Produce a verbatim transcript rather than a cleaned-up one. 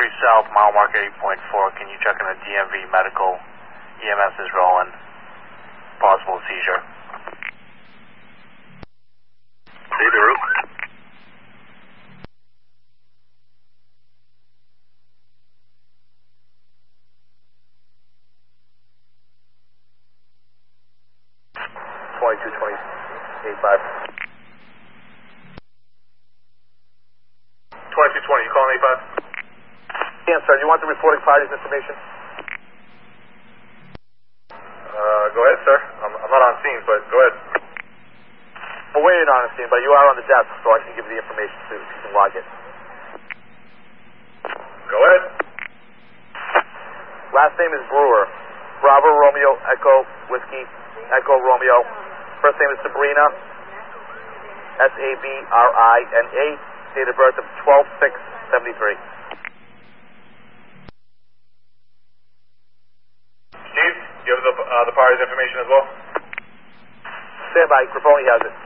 three South, mile marker eight point four. Can you check on the D M V medical? E M S is rolling. Possible seizure. See the route. twenty-two twenty, eighty-five. twenty-two twenty, you calling eighty-five? Yeah, sir, do you want the reporting party's information? Uh, go ahead, sir. I'm, I'm not on scene, but go ahead. Well, we're not on scene, but you are on the desk, so I can give you the information so you can log it. Go ahead. Last name is Brewer. Bravo, Romeo, Echo, Whiskey, Echo, Romeo. First name is Sabrina. S A B R I N A. Date of birth of twelve six seventy-three. Steve, you have the, uh, the party's information as well? Stand by, Graponi has it.